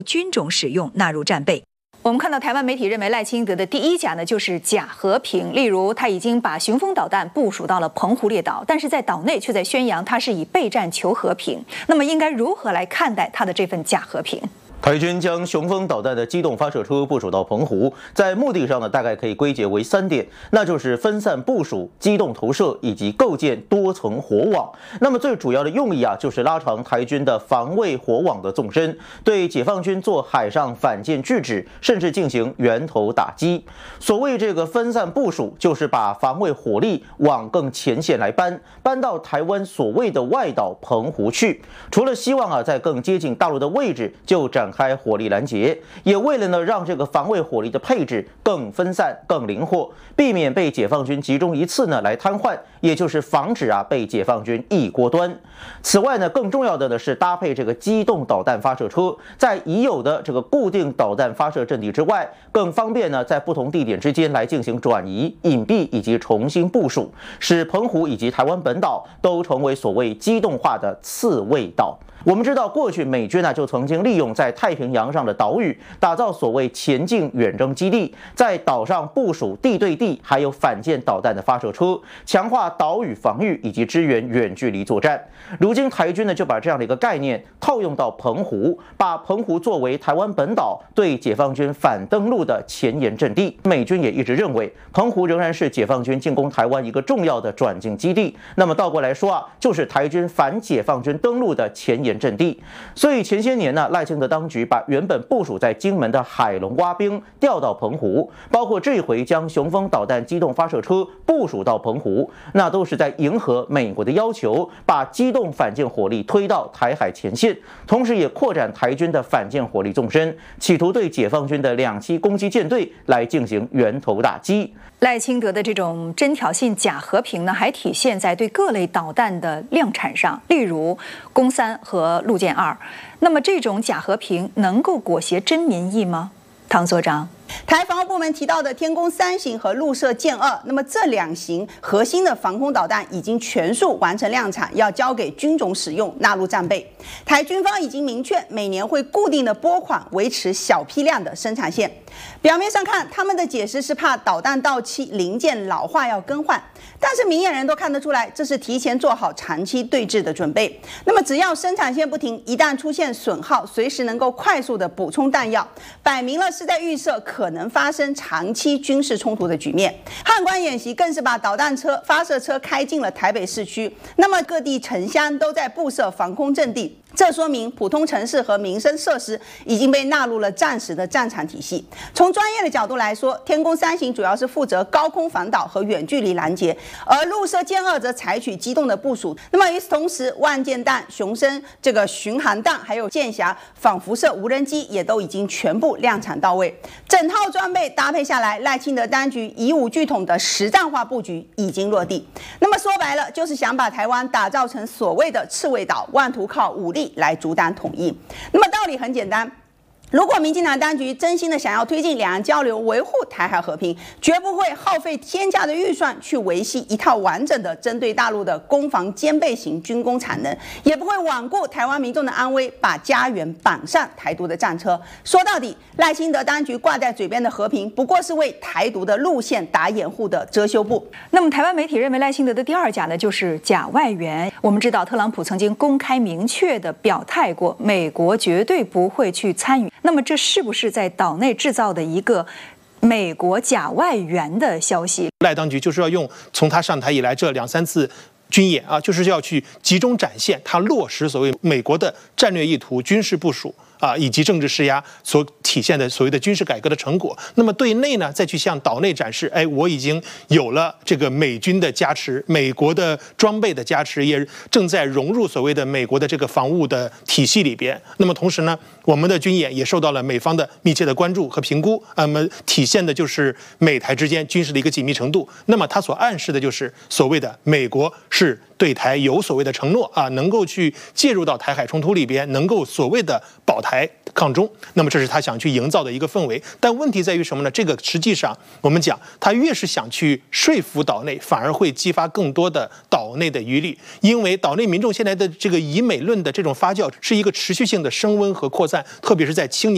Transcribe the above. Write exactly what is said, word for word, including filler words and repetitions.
军种使用纳入战备。我们看到台湾媒体认为赖清德的第一假呢就是假和平，例如他已经把雄风导弹部署到了澎湖列岛，但是在岛内却在宣扬他是以备战求和平。那么应该如何来看待他的这份假和平？ 台军将雄风导弹的机动发射车部署到澎湖，在目的上呢，大概可以归结为三点，那就是分散部署、机动投射以及构建多层火网。那么最主要的用意啊，就是拉长台军的防卫火网的纵深，对解放军做海上反舰拒止，甚至进行源头打击。所谓这个分散部署，就是把防卫火力往更前线来搬，搬到台湾所谓的外岛澎湖去。除了希望啊，在更接近大陆的位置就展开火力拦截，也为了呢让这个防卫火力的配置更分散、更灵活，避免被解放军集中一次呢来瘫痪，也就是防止啊被解放军一锅端。此外呢，更重要的呢是搭配这个机动导弹发射车，在已有的这个固定导弹发射阵地之外，更方便呢在不同地点之间来进行转移、隐蔽以及重新部署，使澎湖以及台湾本岛都成为所谓机动化的刺猬岛。我们知道，过去美军呢就曾经利用在太平洋上的岛屿，打造所谓前进远征基地，在岛上部署地对地还有反舰导弹的发射车，强化岛屿防御以及支援远距离作战。如今台军呢就把这样的一个概念套用到澎湖，把澎湖作为台湾本岛对解放军反登陆的前沿阵地。美军也一直认为，澎湖仍然是解放军进攻台湾一个重要的转进基地。那么倒过来说啊，就是台军反解放军登陆的前沿阵地。所以前些年呢，赖清德当局把原本部署在金门的海龙蛙兵调到澎湖，包括这回将雄风导弹机动发射车部署到澎湖，那都是在迎合美国的要求，把机动反舰火力推到台海前线，同时也扩展台军的反舰火力纵深，企图对解放军的两栖攻击舰队来进行源头打击。 赖清德的这种真挑衅假和平呢，还体现在对各类导弹的量产上，例如弓三和陆舰二。那么这种假和平能够裹挟真民意吗？唐所长。 台防务部门提到的天宫三型和陆射舰二，那么这两型核心的防空导弹已经全数完成量产，要交给军种使用，纳入战备。台军方已经明确，每年会固定的拨款维持小批量的生产线。表面上看，他们的解释是怕导弹到期零件老化要更换，但是明眼人都看得出来，这是提前做好长期对峙的准备。那么只要生产线不停，一旦出现损耗，随时能够快速的补充弹药，摆明了是在预设可能发生长期军事冲突的局面。汉光演习更是把导弹车、发射车开进了台北市区，那么各地城乡都在布设防空阵地。这说明普通城市和民生设施已经被纳入了战时的战场体系。从专业的角度来说，天宫三型主要是负责高空防导和远距离拦截，而陆射舰二则采取机动的部署。那么与此同时，万箭弹、雄升这个巡航弹，还有剑侠仿辐射无人机也都已经全部量产到位。整套装备搭配下来，赖清德当局以武拒统的实战化布局已经落地。那么说白了，就是想把台湾打造成所谓的刺猬岛，妄图靠武力来阻挡统一。那么道理很简单，如果民进党当局真心的想要推进两岸交流，维护台海和平，绝不会耗费天价的预算去维系一套完整的针对大陆的攻防兼备型军工产能，也不会罔顾台湾民众的安危，把家园绑上台独的战车。说到底，赖清德当局挂在嘴边的和平，不过是为台独的路线打掩护的遮羞布。 那么台湾媒体认为赖清德的第二假呢，就是假外援。我们知道特朗普曾经公开明确的表态过，美国绝对不会去参与。那么这是不是在岛内制造的一个美国假外援的消息？ 赖当局就是要用从他上台以来这两三次军演啊，就是要去集中展现他落实所谓美国的战略意图、军事部署啊，以及政治施压所体现的所谓的军事改革的成果。那么对内呢，再去向岛内展示，哎，我已经有了这个美军的加持，美国的装备的加持，也正在融入所谓的美国的这个防务的体系里边。那么同时呢，我们的军演也受到了美方的密切的关注和评估，那么体现的就是美台之间军事的一个紧密程度。那么它所暗示的就是所谓的美国是对台有所谓的承诺啊，能够去介入到台海冲突里边，能够所谓的保台抗中。那么这是他想去营造的一个氛围。但问题在于什么呢？这个实际上我们讲，他越是想去说服岛内，反而会激发更多的岛内的余力，因为岛内民众现在的这个以美论的这种发酵是一个持续性的升温和扩散，特别是在青年